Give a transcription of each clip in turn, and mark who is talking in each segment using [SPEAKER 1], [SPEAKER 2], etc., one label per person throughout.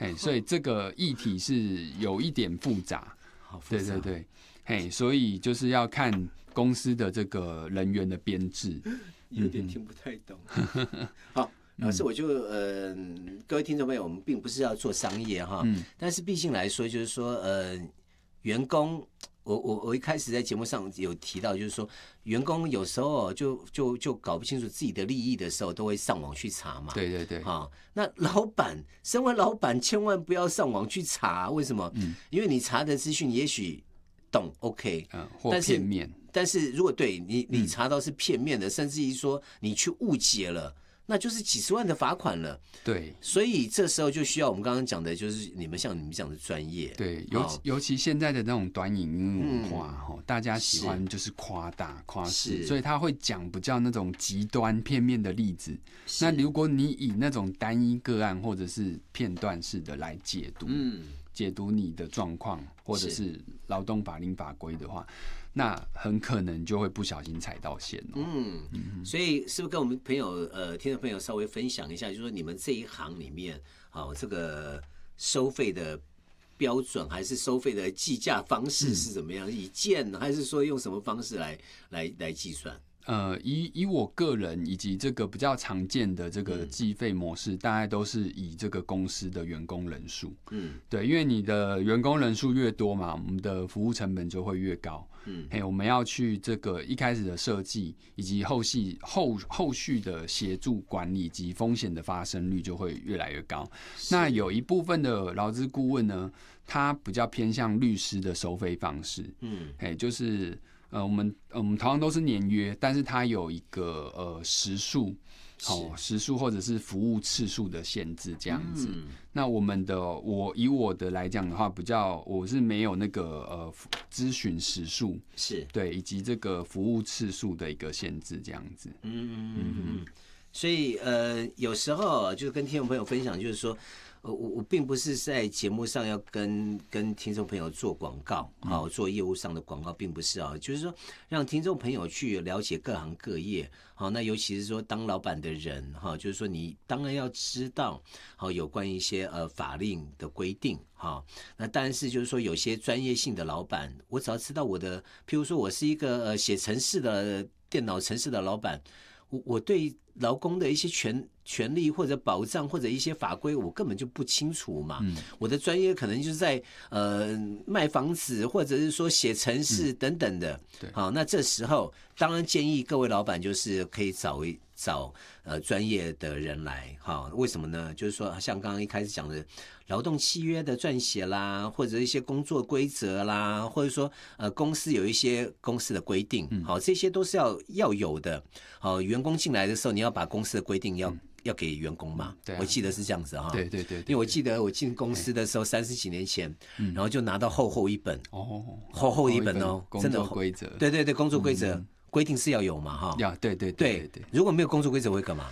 [SPEAKER 1] 所以这个议题是有一点复杂。
[SPEAKER 2] 好复杂，
[SPEAKER 1] 对，所以就是要看公司的这个人员的编制，
[SPEAKER 2] 有点听不太懂。好。老师，我就各位听众朋友，我们并不是要做商业哈，但是毕竟来说，就是说员工，我一开始在节目上有提到，就是说员工有时候就搞不清楚自己的利益的时候，都会上网去查嘛。
[SPEAKER 1] 对，
[SPEAKER 2] 那老板，身为老板，千万不要上网去查，为什么？因为你查的资讯也许懂 OK，
[SPEAKER 1] 或片面，
[SPEAKER 2] 但是如果对你查到是片面的，甚至于说你去误解了。那就是几十万的罚款了，
[SPEAKER 1] 对，
[SPEAKER 2] 所以这时候就需要我们刚刚讲的，就是你们讲的专业，
[SPEAKER 1] 对，尤其现在的那种短影音文化，大家喜欢就是夸大夸饰，所以他会讲比较那种极端片面的例子。那如果你以那种单一个案或者是片段式的来解读，解读你的状况或者是劳动法令法规的话，那很可能就会不小心踩到线
[SPEAKER 2] 所以是不是跟我们朋友听众朋友稍微分享一下，就是说你们这一行里面，这个收费的标准还是收费的计价方式是怎么样？以件还是说用什么方式来计算？
[SPEAKER 1] 以我个人以及这个比较常见的这个计费模式，大概都是以这个公司的员工人数，对，因为你的员工人数越多嘛，我们的服务成本就会越高，我们要去这个一开始的设计，以及后续的协助管理及风险的发生率就会越来越高。那有一部分的劳资顾问呢，他比较偏向律师的收费方式，就是我们同样都是年约，但是它有一个时数或者是服务次数的限制这样子。那以我的来讲的话，我是没有那个咨询时数，是对，以及这个服务次数的一个限制这样子。
[SPEAKER 2] 所以有时候就是跟听众朋友分享，就是说。我并不是在节目上要跟听众朋友做广告，做业务上的广告，并不是啊，就是说让听众朋友去了解各行各业，那尤其是说当老板的人，就是说你当然要知道，有关一些法令的规定，那但是就是说有些专业性的老板，我只要知道譬如说我是一个写程式的电脑程式的老板，我对劳工的一些权利或者保障或者一些法规，我根本就不清楚嘛。我的专业可能就是在卖房子，或者是说写程式等等的。好，那这时候当然建议各位老板就是可以找专业的人来。好，为什么呢？就是说像刚刚一开始讲的劳动契约的撰写啦，或者一些工作规则啦，或者说公司有一些公司的规定，好，这些都是要有的。好，员工进来的时候，你要把公司的规定要给员工嘛，我记得是这样子哈。
[SPEAKER 1] 对，
[SPEAKER 2] 因为我记得我进公司的时候30几年前，然后就拿到厚一本厚一本哦，真的
[SPEAKER 1] 工作规则。
[SPEAKER 2] 对，工作规则规定是要有嘛哈。
[SPEAKER 1] 对，
[SPEAKER 2] 如果没有工作规则会干嘛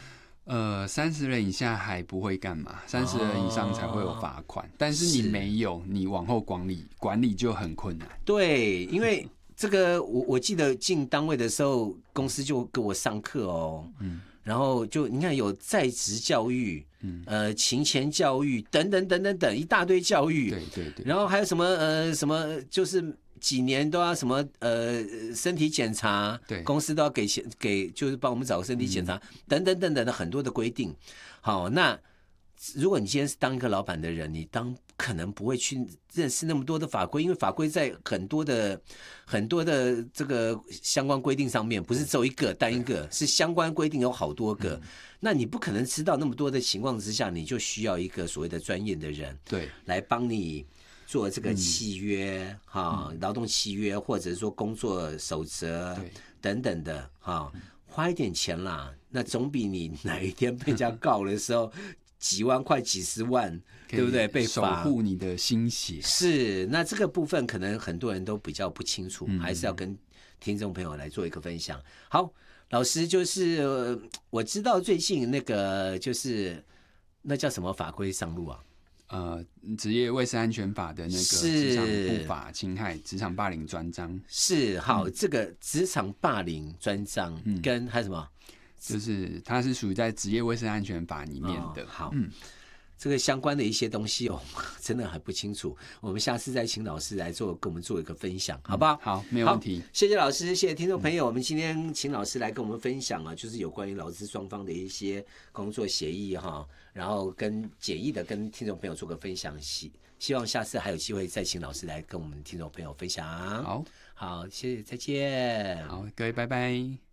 [SPEAKER 1] ？30人以下还不会干嘛，30人以上才会有罚款。但是你没有，你往后管理就很困难。
[SPEAKER 2] 对，因为这个我记得进单位的时候，公司就给我上课哦。然后就你看有在职教育，勤前教育等等一大堆教育，
[SPEAKER 1] 对，
[SPEAKER 2] 然后还有什么就是几年都要什么身体检查，对，公司都要给就是帮我们找个身体检查等等的很多的规定。好，那如果你今天是当一个老板的人，你可能不会去认识那么多的法规，因为法规在很多的这个相关规定上面，不是只有单一个，是相关规定有好多个。那你不可能知道那么多的情况之下，你就需要一个所谓的专业的人，对，来帮你做这个契约劳动契约，或者说工作守则等等的花一点钱啦，那总比你哪一天被人家告的时候几万块、几十万，对不对？被罚，
[SPEAKER 1] 守护你的心血。
[SPEAKER 2] 是，那这个部分可能很多人都比较不清楚，还是要跟听众朋友来做一个分享。好，老师，就是我知道最近那个就是那叫什么法规上路啊？
[SPEAKER 1] 职业卫生安全法的那个职场不法侵害、职场霸凌专章
[SPEAKER 2] 是好，这个职场霸凌专章跟还有什么？
[SPEAKER 1] 就是它是属于在职业卫生安全法里面的。
[SPEAKER 2] 好， 这个相关的一些东西哦，真的很不清楚。我们下次再请老师来跟我们做一个分享，好不好？
[SPEAKER 1] 好，没有问题。
[SPEAKER 2] 谢谢老师，谢谢听众朋友。我们今天请老师来跟我们分享啊，就是有关于劳资双方的一些工作协议哈，然后跟简易的跟听众朋友做个分享。希望下次还有机会再请老师来跟我们听众朋友分享。
[SPEAKER 1] 好，
[SPEAKER 2] 好，谢谢，再见。
[SPEAKER 1] 好，各位拜拜。